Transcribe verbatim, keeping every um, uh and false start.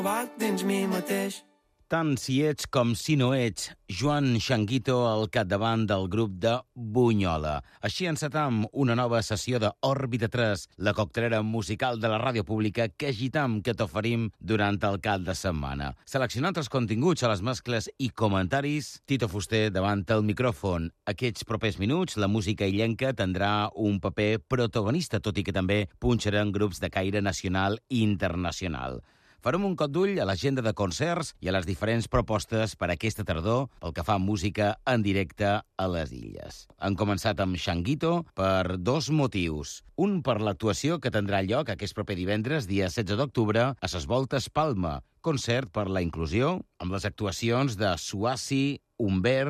dins mi mateix. Tant si ets com si no ets, Joan Xanguito al capdavant del grup de Bunyola. Així encetam una nova sessió d'Òrbita tres, la coctelera musical de la ràdio pública que agitam que t'oferim durant el cap de setmana. Seleccionant els continguts a les mescles i comentaris, Tito Fuster davant el micròfon. Aquests propers minuts, la música illenca tindrà un paper protagonista, tot i que també punxaran grups de caire nacional i internacional. Farem un cop d'ull a l'agenda de concerts i a les diferents propostes per aquesta tardor pel que fa a música en directe a les illes. Han començat amb Xanguito per dos motius. Un per l'actuació que tindrà lloc aquest proper divendres, dia setze d'octubre, a Ses Voltes Palma. Concert per la inclusió, amb les actuacions de Suassi, Humbert,